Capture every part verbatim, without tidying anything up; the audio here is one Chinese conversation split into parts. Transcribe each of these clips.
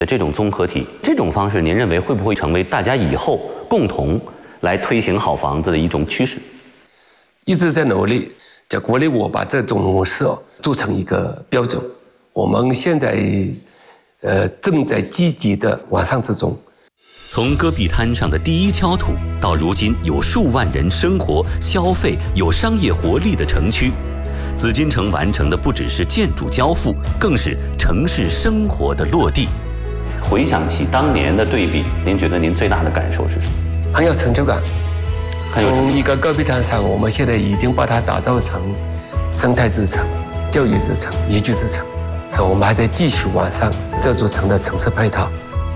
这种综合体，这种方式，您认为会不会成为大家以后共同来推行好房子的一种趋势？ 一直在努力，在国内我把这种模式做成一个标准。我们现在呃正在积极的完善之中。 从戈壁滩上的第一锹土，到如今有数万人生活、消费、有商业活力的城区，紫禁城完成的不只是建筑交付，更是城市生活的落地。 回想起当年的对比，您觉得您最大的感受是什么？ 很有成就感。从一个戈壁滩上，我们现在已经把它打造成生态之城、教育之城、宜居之城，所以我们还在继续完善这座城的城市配套。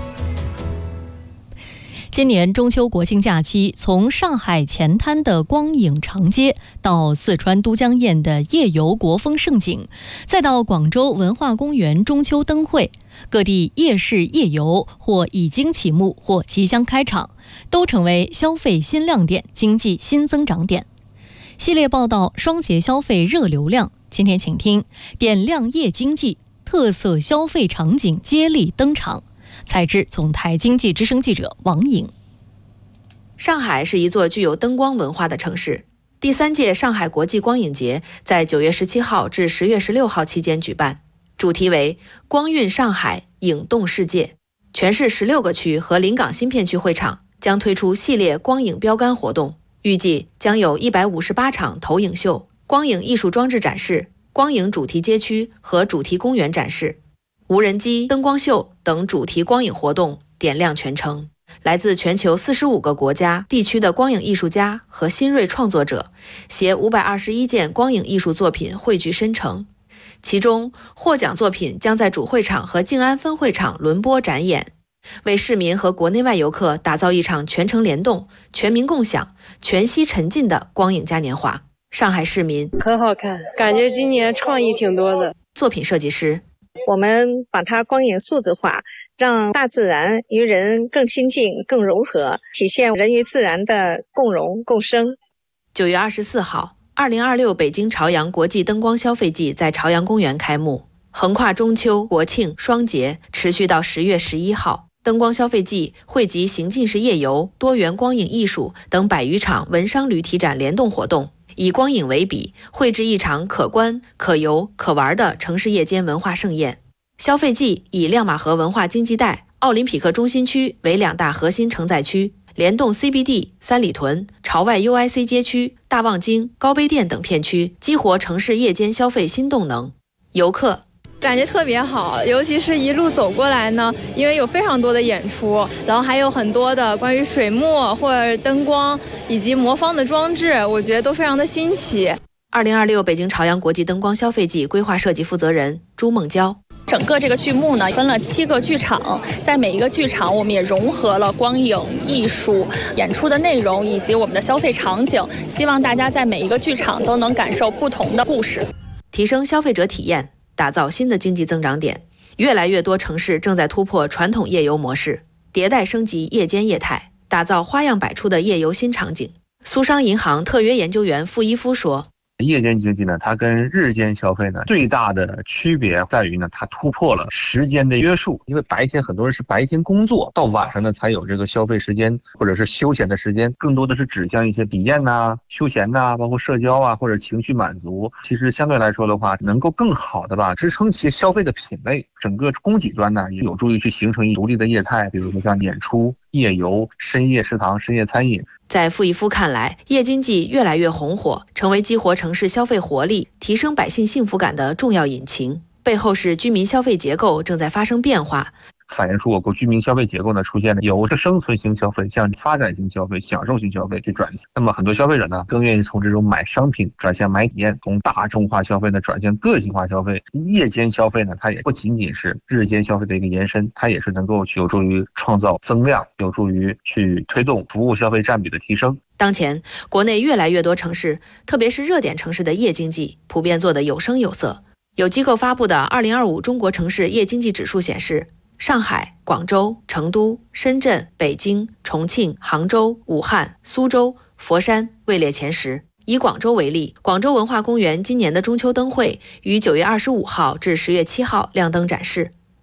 今年中秋国庆假期，从上海前滩的光影长街，到四川都江堰的夜游国风盛景，再到广州文化公园中秋灯会，各地夜市夜游或已经启幕，或即将开场，都成为消费新亮点、经济新增长点。系列报道双节消费热流量，今天请听点亮夜经济，特色消费场景接力登场。采自总台经济之声记者王颖。 上海是一座具有灯光文化的城市。第三届上海国际光影节在九月十七号至十月十六号期间举办，主题为“光晕上海，影动世界”。全市十六个区和临港新片区会场将推出系列光影标杆活动，预计将有一百五十八场投影秀、光影艺术装置展示、光影主题街区和主题公园展示。无人机、灯光秀等主题光影活动点亮全城。来自全球四十五个国家地区的光影艺术家和新锐创作者，携五百二十一件光影艺术作品汇聚深城。其中获奖作品将在主会场和静安分会场轮播展演，为市民和国内外游客打造一场全程联动、全民共享、全息沉浸的光影嘉年华。上海市民很好看，感觉今年创意挺多的。 作品设计师， 我们把它光影数字化，让大自然与人更亲近、更融合，体现人与自然的共融共生。 九月二十四号，二零二六北京朝阳国际灯光消费季在朝阳公园开幕，横跨中秋、国庆双节，持续到十月十一号。灯光消费季汇集行进式夜游、多元光影艺术等百余场文商旅体展联动活动，以光影为笔，绘制一场可观、可游、可玩的城市夜间文化盛宴。消费季以亮马河文化经济带、奥林匹克中心区为两大核心承载区，联动 C B D、三里屯、朝外 U I C 街区、大望京、高碑店等片区，激活城市夜间消费新动能。游客感觉特别好，尤其是一路走过来呢，因为有非常多的演出，然后还有很多的关于水墨或者灯光以及魔方的装置，我觉得都非常的新奇。 二零二六北京朝阳国际灯光消费季规划设计负责人朱梦娇， 整个这个剧目呢分了七个剧场，在每一个剧场我们也融合了光影、艺术、演出的内容以及我们的消费场景，希望大家在每一个剧场都能感受不同的故事， 提升消费者体验，打造新的经济增长点。越来越多城市正在突破传统夜游模式，迭代升级夜间业态，打造花样百出的夜游新场景。苏商银行特约研究员傅一夫说， 夜间经济呢，它跟日间消费呢最大的区别在于呢，它突破了时间的约束。因为白天很多人是白天工作，到晚上呢才有这个消费时间或者是休闲的时间，更多的是指向一些体验呐、啊、休闲呐、啊，包括社交啊或者情绪满足。其实相对来说的话，能够更好的吧支撑其消费的品类。整个供给端呢，也有助于去形成一独立的业态，比如说像演出、夜游、深夜食堂、深夜餐饮。 在傅一夫看来，夜经济越来越红火，成为激活城市消费活力、提升百姓幸福感的重要引擎。背后是居民消费结构正在发生变化， 反映出我国居民消费结构呢出现了由生存型消费向发展型消费、享受型消费去转型。那么很多消费者呢更愿意从这种买商品转向买体验，从大众化消费呢转向个性化消费。夜间消费呢它也不仅仅是日间消费的一个延伸，它也是能够有助于创造增量，有助于去推动服务消费占比的提升。 当前国内越来越多城市，特别是热点城市的夜经济普遍做得有声有色。有机构发布的二零二五中国城市夜经济指数显示，上海、广州、成都、深圳、北京、重庆、杭州、武汉、苏州、佛山位列前十。以广州为例，广州文化公园今年的中秋灯会于九月二十五号至十月七号亮灯展示。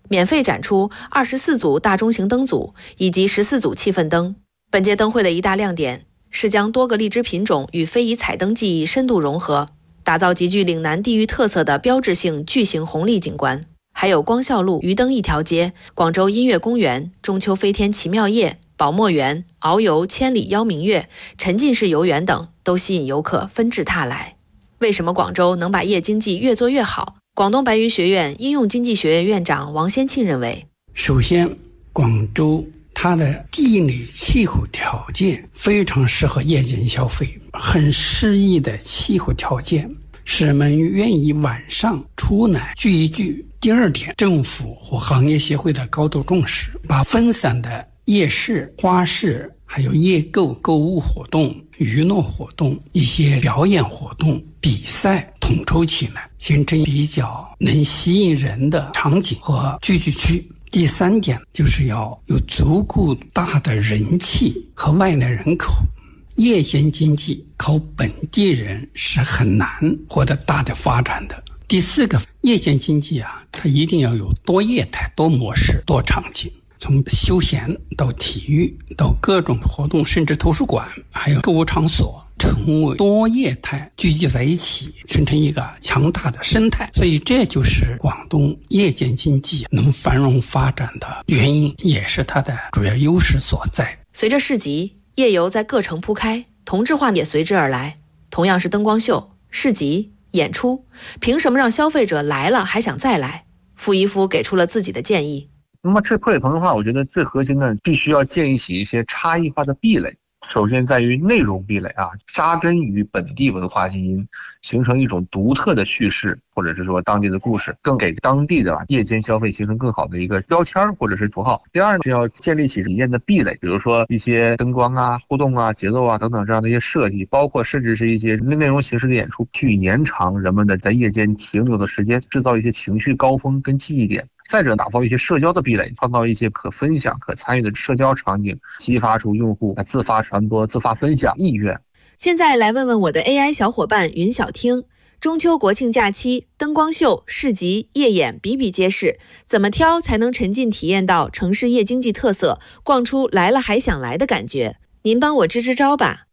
免费展出二十四组大中型灯组以及十四组气氛灯。本届灯会的一大亮点是将多个荔枝品种与非遗彩灯技艺深度融合，打造极具岭南地域特色的标志性巨型红利景观。还有光孝路、鱼灯一条街、广州音乐公园、中秋飞天奇妙夜、宝墨园、遨游千里邀明月、沉浸式游园等，都吸引游客纷至沓来。为什么广州能把夜经济越做越好？广东白鱼学院应用经济学院院长王先庆认为， 首先，广州它的地理气候条件非常适合夜间消费，很适宜的气候条件使人们愿意晚上出来聚一聚。第二点，政府和行业协会的高度重视，把分散的夜市、花市还有夜购购物活动、娱乐活动、一些表演活动、比赛统筹起来，形成比较能吸引人的场景和聚集区。第三点就是要有足够大的人气和外来人口。夜间经济靠本地人是很难获得大的发展的。第四个，夜间经济啊，它一定要有多业态、多模式、多场景，从休闲到体育到各种活动，甚至图书馆还有购物场所，成为多业态聚集在一起，形成一个强大的生态。所以这就是广东夜间经济能繁荣发展的原因，也是它的主要优势所在。 随着市集夜游在各城铺开，同质化也随之而来。同样是灯光秀、市集、演出，凭什么让消费者来了还想再来？傅一夫给出了自己的建议。 那么这破解同质化，我觉得最核心的必须要建立起一些差异化的壁垒。首先在于内容壁垒啊，扎根于本地文化基因，形成一种独特的叙事，或者是说当地的故事，更给当地的夜间消费形成更好的一个标签或者是符号。第二呢，是要建立起体验的壁垒，比如说一些灯光啊、互动啊、节奏啊等等这样的一些设计，包括甚至是一些内容形式的演出，去延长人们的在夜间停留的时间，制造一些情绪高峰跟记忆点。再者，打造一些社交的壁垒，创造一些可分享、可参与的社交场景，激发出用户自发传播、自发分享意愿。 现在来问问我的 A I 小伙伴云小听，中秋国庆假期，灯光秀、市集、夜演比比皆是，怎么挑才能沉浸体验到城市夜经济特色，逛出来了还想来的感觉？您帮我支支招吧。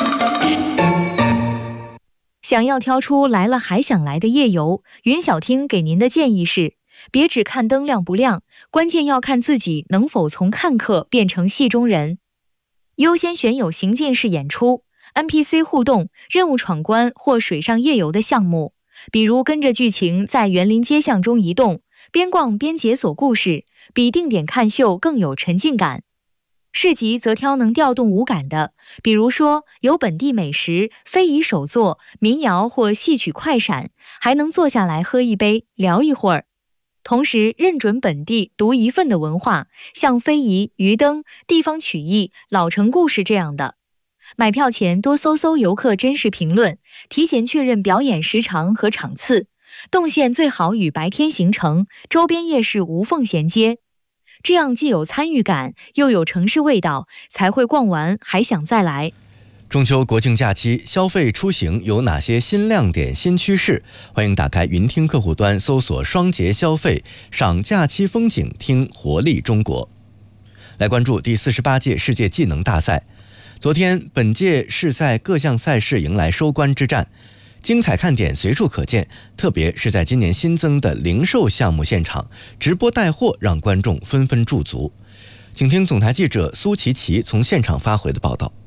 想要挑出来了还想来的夜游，云小听给您的建议是，别只看灯亮不亮，关键要看自己能否从看客变成戏中人。优先选有行进式演出、N P C 互动、任务闯关或水上夜游的项目，比如跟着剧情在园林街巷中移动，边逛边解锁故事，比定点看秀更有沉浸感。市集则挑能调动五感的，比如说有本地美食、非遗手作、民谣或戏曲快闪，还能坐下来喝一杯聊一会儿。同时认准本地独一份的文化，像非遗、鱼灯、地方曲艺、老城故事这样的。买票前多搜搜游客真实评论，提前确认表演时长和场次，动线最好与白天行程、周边夜市无缝衔接，这样既有参与感，又有城市味道，才会逛完还想再来。 中秋国庆假期，消费出行有哪些新亮点、新趋势？欢迎打开云听客户端，搜索双节消费，赏假期风景，听活力中国。来关注第四十八届世界技能大赛。昨天，本届世赛各项赛事迎来收官之战，精彩看点随处可见，特别是在今年新增的零售项目现场，直播带货让观众纷纷驻足。请听总台记者苏琪琪从现场发回的报道。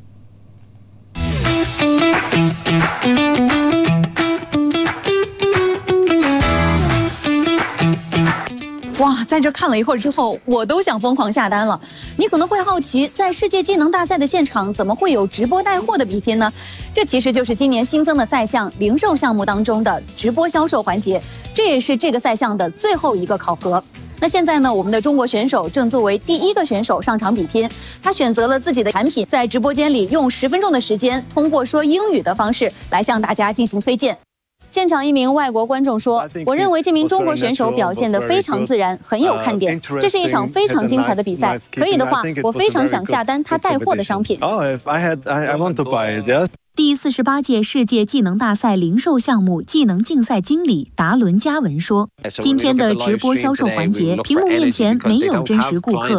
哇，在这看了一会儿之后，我都想疯狂下单了。你可能会好奇，在世界技能大赛的现场，怎么会有直播带货的比拼呢？这其实就是今年新增的赛项零售项目当中的直播销售环节，这也是这个赛项的最后一个考核。那现在呢，我们的中国选手正作为第一个选手上场比拼，他选择了自己的产品，在直播间里用十分钟的时间，通过说英语的方式来向大家进行推荐。现场一名外国观众说：“我认为这名中国选手表现得非常自然，很有看点。这是一场非常精彩的比赛，可以的话，我非常想下单他带货的商品。” 第四十八届世界技能大赛零售项目技能竞赛经理达伦加文说：“今天的直播销售环节，屏幕面前没有真实顾客，